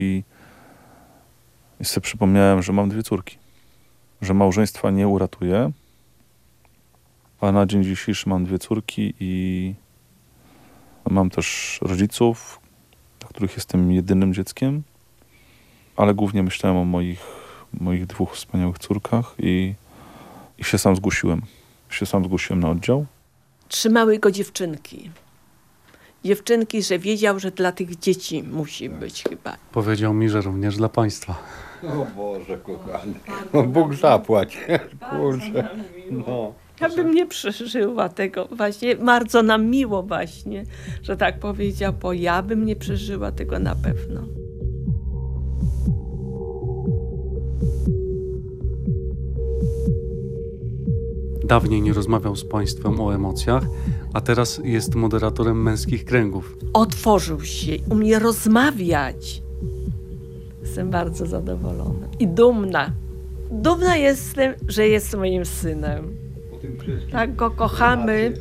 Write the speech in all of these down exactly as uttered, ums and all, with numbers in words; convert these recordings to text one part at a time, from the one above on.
I, i sobie przypomniałem, że mam dwie córki. Że małżeństwa nie uratuje. A na dzień dzisiejszy mam dwie córki i mam też rodziców, dla których jestem jedynym dzieckiem. Ale głównie myślałem o moich, moich dwóch wspaniałych córkach i, i się sam zgłosiłem. Się sam zgłosiłem na oddział. Trzymały go dziewczynki. Dziewczynki, że wiedział, że dla tych dzieci musi być chyba. Powiedział mi, że również dla państwa. O Boże, kochany. No Bóg zapłać. Kurczę. No. Ja bym nie przeżyła tego właśnie. Bardzo nam miło właśnie, że tak powiedział, bo ja bym nie przeżyła tego na pewno. Dawniej nie rozmawiał z państwem o emocjach, a teraz jest moderatorem męskich kręgów. Otworzył się, umie rozmawiać. Jestem bardzo zadowolona i dumna. Dumna jestem, że jest moim synem. Tak go kochamy.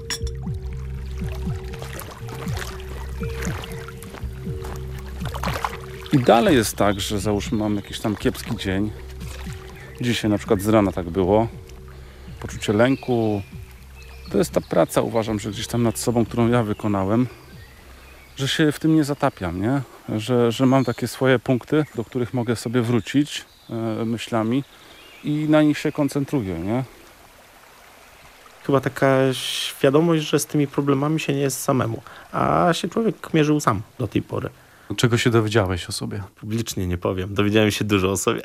I dalej jest tak, że załóżmy mam jakiś tam kiepski dzień. Dzisiaj na przykład z rana tak było. Poczucie lęku. To jest ta praca, uważam, że gdzieś tam nad sobą, którą ja wykonałem, że się w tym nie zatapiam, nie? Że, że mam takie swoje punkty, do których mogę sobie wrócić e, myślami i na nich się koncentruję, nie? Chyba taka świadomość, że z tymi problemami się nie jest samemu, a się człowiek mierzył sam do tej pory. Czego się dowiedziałeś o sobie? Publicznie nie powiem, dowiedziałem się dużo o sobie.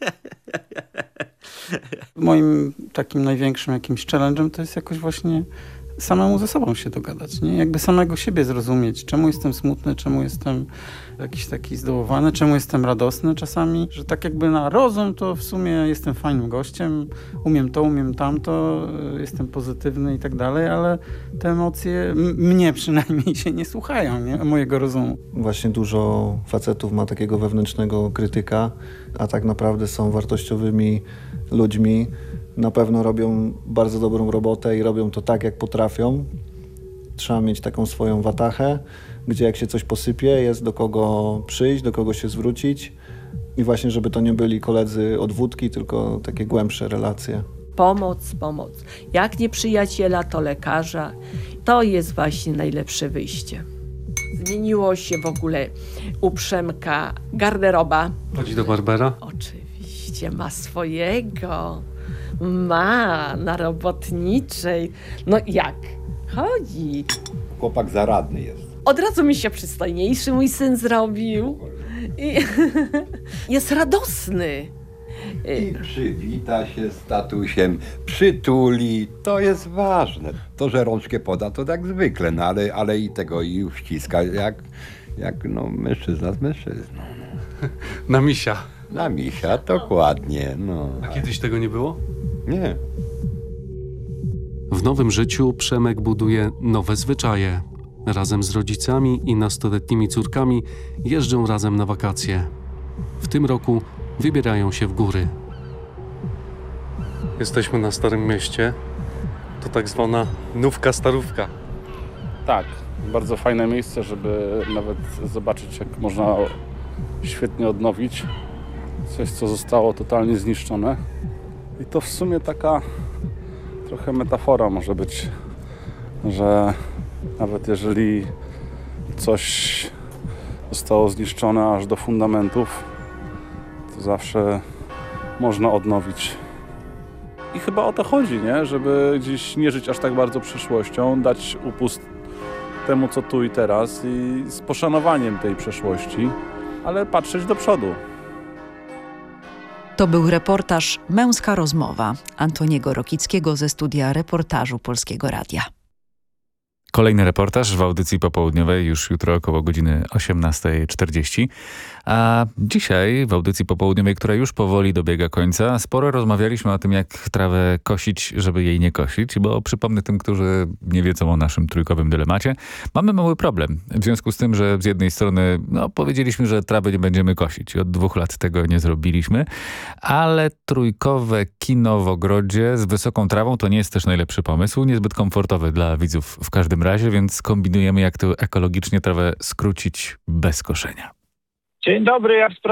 Moim takim największym jakimś challenge'em to jest jakoś właśnie samemu ze sobą się dogadać, nie? Jakby samego siebie zrozumieć, czemu jestem smutny, czemu jestem jakiś taki zdołowany, czemu jestem radosny czasami, że tak jakby na rozum to w sumie jestem fajnym gościem, umiem to, umiem tamto, jestem pozytywny i tak dalej, ale te emocje m- mnie przynajmniej się nie słuchają, nie? Mojego rozumu. Właśnie dużo facetów ma takiego wewnętrznego krytyka, a tak naprawdę są wartościowymi ludźmi. Na pewno robią bardzo dobrą robotę i robią to tak, jak potrafią. Trzeba mieć taką swoją watachę, gdzie jak się coś posypie, jest do kogo przyjść, do kogo się zwrócić. I właśnie, żeby to nie byli koledzy od wódki, tylko takie głębsze relacje. Pomoc, pomoc. Jak nie przyjaciela, to lekarza. To jest właśnie najlepsze wyjście. Zmieniło się w ogóle u Przemka garderoba. Chodzi do barbera? Oczywiście, ma swojego. Ma na robotniczej. No jak? Chodzi. Chłopak zaradny jest. Od razu mi się przystojniejszy mój syn zrobił. I jest radosny. I przywita się z tatusiem, przytuli. To jest ważne. To, że rączkę poda, to tak zwykle, no ale, ale i tego i uściska, jak, jak no, mężczyzna z mężczyzną. Na misia. Na misia, dokładnie, no. A kiedyś tego nie było? Nie. W nowym życiu Przemek buduje nowe zwyczaje. Razem z rodzicami i nastoletnimi córkami jeżdżą razem na wakacje. W tym roku wybierają się w góry. Jesteśmy na Starym Mieście. To tak zwana nówka starówka. Tak, bardzo fajne miejsce, żeby nawet zobaczyć, jak można świetnie odnowić coś, co zostało totalnie zniszczone. I to w sumie taka trochę metafora może być, że nawet jeżeli coś zostało zniszczone aż do fundamentów, to zawsze można odnowić. I chyba o to chodzi, nie? Żeby dziś nie żyć aż tak bardzo przeszłością, dać upust temu, co tu i teraz i z poszanowaniem tej przeszłości, ale patrzeć do przodu. To był reportaż Męska rozmowa Antoniego Rokickiego ze studia reportażu Polskiego Radia. Kolejny reportaż w audycji popołudniowej już jutro około godziny osiemnasta czterdzieści. A dzisiaj w audycji popołudniowej, która już powoli dobiega końca, sporo rozmawialiśmy o tym, jak trawę kosić, żeby jej nie kosić, bo przypomnę tym, którzy nie wiedzą o naszym trójkowym dylemacie, mamy mały problem. W związku z tym, że z jednej strony no, powiedzieliśmy, że trawy nie będziemy kosić i od dwóch lat tego nie zrobiliśmy, ale trójkowe kino w ogrodzie z wysoką trawą to nie jest też najlepszy pomysł, niezbyt komfortowy dla widzów w każdym razie, więc kombinujemy, jak to ekologicznie trawę skrócić bez koszenia. Dzień dobry, ja w sprawie